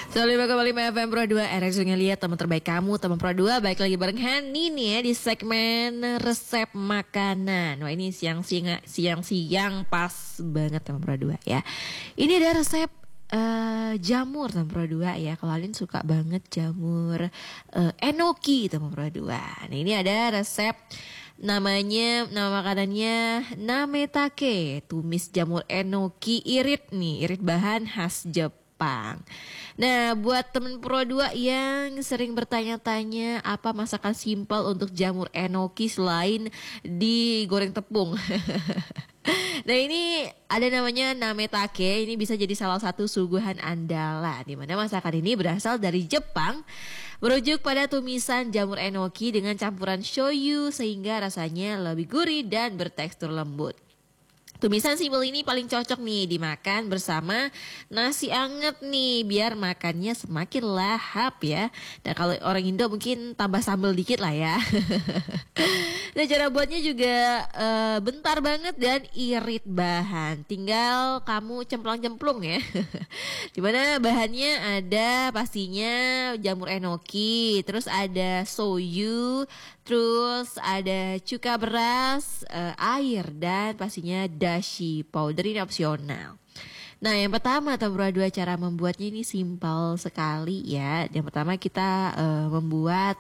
105,5 FM Pro 2 RX lihat teman terbaik kamu, teman Pro 2. Baik lagi bareng Hani nih ya di segmen resep makanan. Wah, ini siang-siang pas banget teman Pro 2 ya. Ini ada resep jamur teman Pro 2 ya. Kalau kalian suka banget jamur enoki teman Pro 2. Nah, ini ada resep nama makanannya nametake, tumis jamur enoki irit nih, irit bahan khas Jepang. Nah, buat temen Pro 2 yang sering bertanya-tanya apa masakan simpel untuk jamur enoki selain digoreng tepung. Nah, ini ada namanya nametake. Ini bisa jadi salah satu suguhan andalan di mana masakan ini berasal dari Jepang, merujuk pada tumisan jamur enoki dengan campuran shoyu sehingga rasanya lebih gurih dan bertekstur lembut. Tumisan simpel ini paling cocok nih dimakan bersama nasi anget nih biar makannya semakin lahap ya. Nah, kalau orang Indo mungkin tambah sambal dikit lah ya. Nah, cara buatnya juga bentar banget dan irit bahan. Tinggal kamu cemplang-cemplung ya. Dimana bahannya ada pastinya jamur enoki, terus ada soyu, terus ada cuka beras, air, dan pastinya dashi powder, ini opsional. Nah, yang pertama dua cara membuatnya ini simpel sekali ya. Yang pertama kita membuat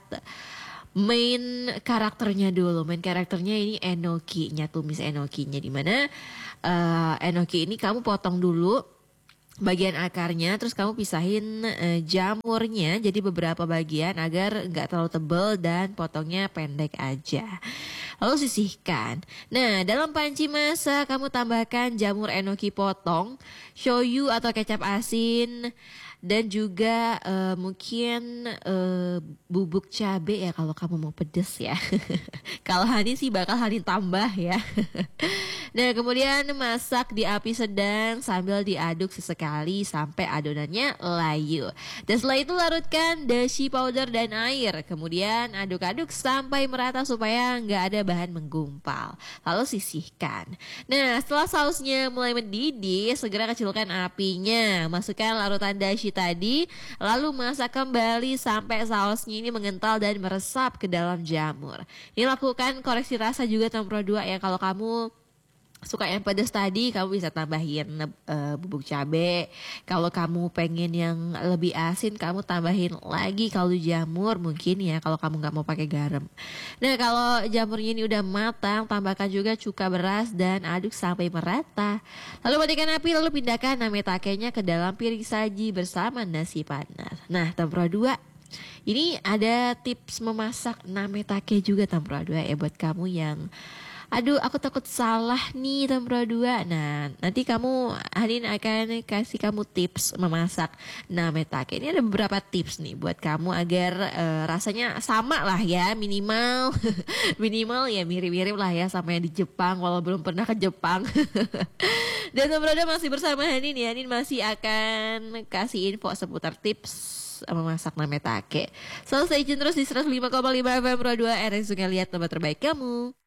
main karakternya dulu. Main karakternya ini enokinya, tumis enokinya, dimana enoki ini kamu potong dulu bagian akarnya, terus kamu pisahin jamurnya jadi beberapa bagian agar nggak terlalu tebal dan potongnya pendek aja. Lalu sisihkan. Nah, dalam panci masak kamu tambahkan jamur enoki potong, shoyu atau kecap asin, dan juga mungkin bubuk cabe ya kalau kamu mau pedes ya. Kalau Hani sih bakal Hani tambah ya. Nah, kemudian masak di api sedang sambil diaduk sesekali sampai adonannya layu. Dan setelah itu larutkan dashi powder dan air. Kemudian aduk-aduk sampai merata supaya nggak ada bahan menggumpal. Lalu sisihkan. Nah, setelah sausnya mulai mendidih, segera kecilkan apinya. Masukkan larutan dashi tadi, lalu masak kembali sampai sausnya ini mengental dan meresap ke dalam jamur. Ini lakukan koreksi rasa juga Pro 2 ya. Kalau kamu suka yang pedas tadi, kamu bisa tambahin bubuk cabe. Kalau kamu pengen yang lebih asin, kamu tambahin lagi kaldu jamur mungkin ya, kalau kamu nggak mau pakai garam. Nah, kalau jamurnya ini udah matang, tambahkan juga cuka beras dan aduk sampai merata. Lalu matikan api, lalu pindahkan nametakenya ke dalam piring saji bersama nasi panas. Nah, Pro 2, ini ada tips memasak nametake juga Pro 2 ya buat kamu yang aduh, aku takut salah nih Pro 2. Nah, nanti Hanin akan kasih kamu tips memasak nametake. Ini ada beberapa tips nih buat kamu agar rasanya sama lah ya, minimal minimal ya mirip-mirip lah ya sama yang di Jepang walau belum pernah ke Jepang. Dan Pro 2 masih bersama Hanin ya. Hanin masih akan kasih info seputar tips memasak nametake. So, stay tune terus di 105,5 FM Pro 2 RX lihat tempat terbaik kamu.